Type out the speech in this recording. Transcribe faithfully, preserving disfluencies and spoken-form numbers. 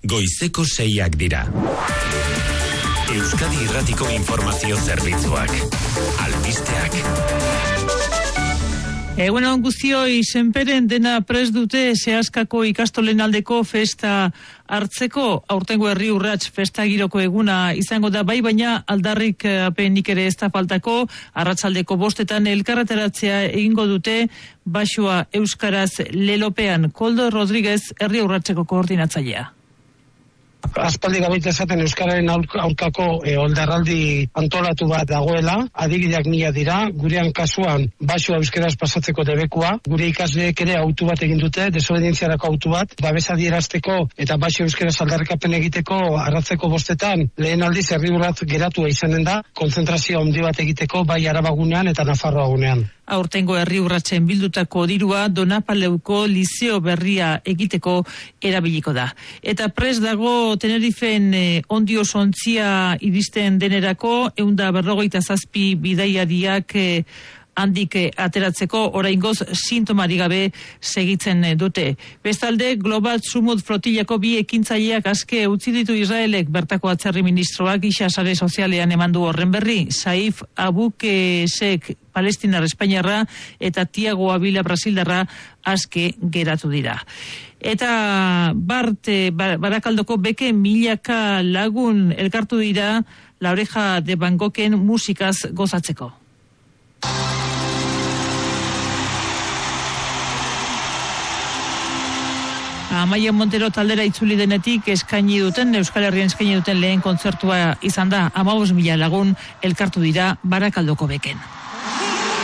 goizeko seiak dira. Euskadi Irratiko Informazio Zerbitzuak. Albisteak. Egunon guztioi, senperen dena prest dute Seaskako ikastolen aldeko festa hartzeko. Aurtengo herri urrats festa giroko eguna izango da bai, baina aldarrik apenik ere ez da faltako. Arratsaldeko bostetan elkarretaratzea egingo dute Baxua euskaraz lelopean. Koldo Rodríguez, herri urratseko koordinatzailea. Aspaldi gabeite esaten euskararen aurkako e, oldarraldi antolatu bat dagoela, adigideak mila dira, gurean kasuan Baxua euskaraz pasatzeko debekua, gure ikasleek ere autu bat egin dute, desobedientziarako autu bat, babesa dierazteko eta Baxua euskaraz aldarrikapen egiteko arratzeko bostetan, lehen aldiz herri urrat geratua izanen da, konzentrazio handi bat egiteko bai Arabagunean eta Nafarroagunean. Aurtengo herri urratzen bildutako dirua Donapaleuko lizeo berria egiteko erabiliko da. Eta prest dago Tenerifen eh, ondio sontzia iristen denerako, eunda berrogeita zazpi bidaiariak eh, handik eh, ateratzeko oraingoz sintomari gabe segitzen eh, dute. Bestalde, Global Sumut flotillako bi ekintzaileak aske utzi ditu Israelek, bertako atzerri ministroak gisa sare sozialean emandu horren berri. Saif Abukesek Palestinar Espainiarra eta Tiago Avila Brasildarra aske geratu dira. Eta Bart Barakaldoko beke milaka lagun elkartu dira La Oreja de Van Goghen musikaz gozatzeko. Amaia Montero taldera itzuli denetik eskaini duten, Euskal Herrian eskaini duten lehen kontzertua izan da. hamabost mila lagun elkartu dira Barakaldoko beken.